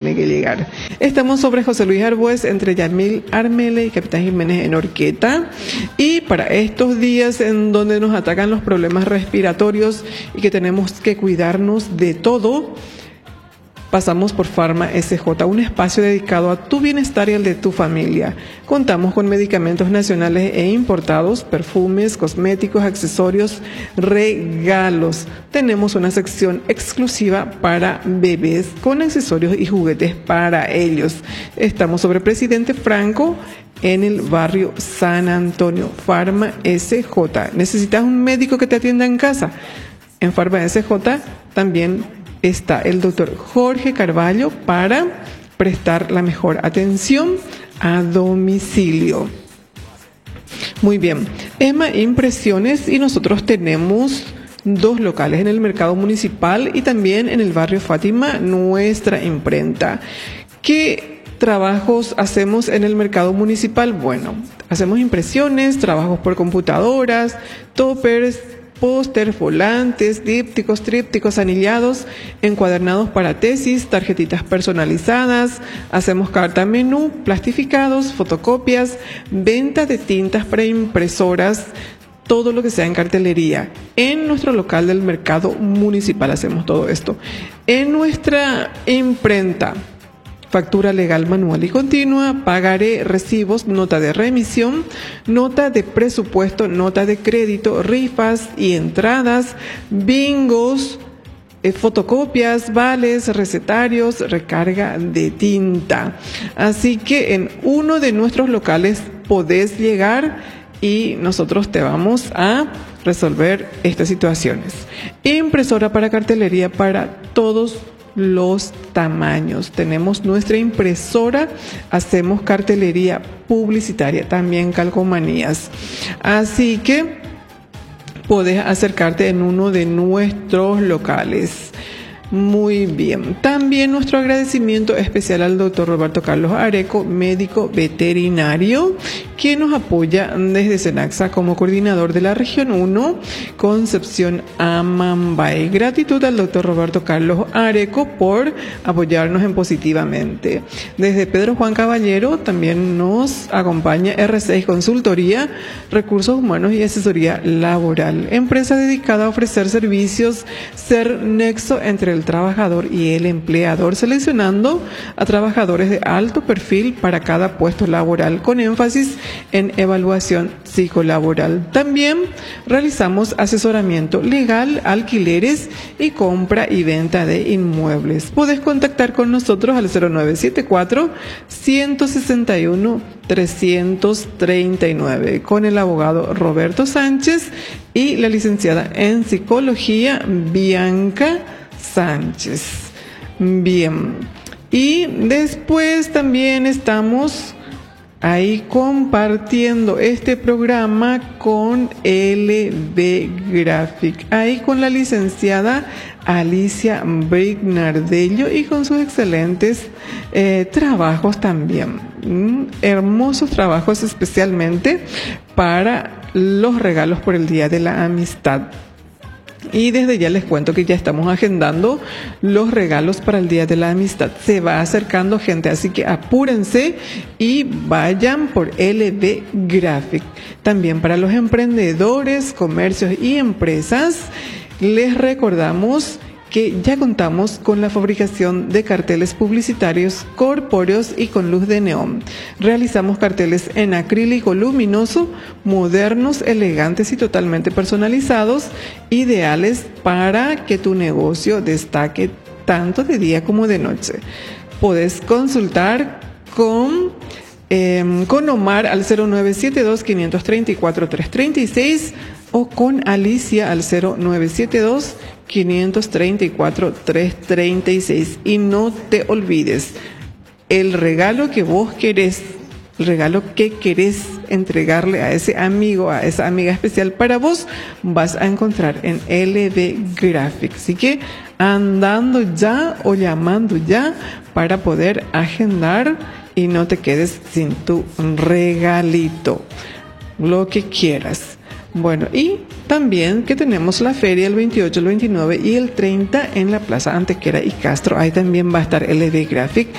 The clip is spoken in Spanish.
tiene que llegar. Estamos sobre José Luis Arbues, entre Yamil Armele y Capitán Jiménez en Orqueta. Y para estos días en donde nos atacan los problemas respiratorios y que tenemos que cuidarnos de todo, pasamos por Pharma SJ, un espacio dedicado a tu bienestar y al de tu familia. Contamos con medicamentos nacionales e importados, perfumes, cosméticos, accesorios, regalos. Tenemos una sección exclusiva para bebés con accesorios y juguetes para ellos. Estamos sobre Presidente Franco en el barrio San Antonio. Pharma SJ. ¿Necesitas un médico que te atienda en casa? En Pharma SJ también está el doctor Jorge Carvalho para prestar la mejor atención a domicilio. Muy bien, EMA Impresiones, y nosotros tenemos 2 locales en el mercado municipal y también en el barrio Fátima, nuestra imprenta. ¿Qué trabajos hacemos en el mercado municipal? Bueno, hacemos impresiones, trabajos por computadoras, toppers, póster, volantes, dípticos, trípticos, anillados, encuadernados para tesis, tarjetitas personalizadas, hacemos carta menú, plastificados, fotocopias, venta de tintas para impresoras, todo lo que sea en cartelería. En nuestro local del mercado municipal hacemos todo esto. En nuestra imprenta, factura legal manual y continua, pagaré, recibos, nota de remisión, nota de presupuesto, nota de crédito, rifas y entradas, bingos, fotocopias, vales, recetarios, recarga de tinta. Así que en uno de nuestros locales podés llegar y nosotros te vamos a resolver estas situaciones. Impresora para cartelería para todos los tamaños. Tenemos nuestra impresora, hacemos cartelería publicitaria, también calcomanías. Así que podés acercarte en uno de nuestros locales. Muy bien. También nuestro agradecimiento especial al doctor Roberto Carlos Areco, médico veterinario, quien nos apoya desde Senaxa como coordinador de la región 1, Concepción Amambay. Gratitud al doctor Roberto Carlos Areco por apoyarnos en Positivamente. Desde Pedro Juan Caballero también nos acompaña R6 Consultoría, Recursos Humanos y Asesoría Laboral, empresa dedicada a ofrecer servicios, ser nexo entre el trabajador y el empleador, seleccionando a trabajadores de alto perfil para cada puesto laboral, con énfasis en evaluación psicolaboral. También realizamos asesoramiento legal, alquileres y compra y venta de inmuebles. Podés contactar con nosotros al 0974-161-339 con el abogado Roberto Sánchez y la licenciada en psicología Bianca Sánchez. Bien, y después también estamos ahí compartiendo este programa con LB Graphic, ahí con la licenciada Alicia Brignardello y con sus excelentes trabajos también, hermosos trabajos especialmente para los regalos por el Día de la Amistad. Y desde ya les cuento que ya estamos agendando los regalos para el Día de la Amistad. Se va acercando gente, así que apúrense y vayan por LB Graphic. También para los emprendedores, comercios y empresas, les recordamos que ya contamos con la fabricación de carteles publicitarios corpóreos y con luz de neón. Realizamos carteles en acrílico luminoso, modernos, elegantes y totalmente personalizados, ideales para que tu negocio destaque tanto de día como de noche. Podés consultar con Omar al 0972-534-336 o con Alicia al 0972-534-336. Y no te olvides, el regalo que vos querés, el regalo que querés entregarle a ese amigo, a esa amiga especial para vos, vas a encontrar en LB Graphics. Así que andando ya o llamando ya para poder agendar y no te quedes sin tu regalito, lo que quieras. Bueno, y también que tenemos la feria el 28, el 29 y el 30 en la Plaza Antequera y Castro. Ahí también va a estar LB Graphic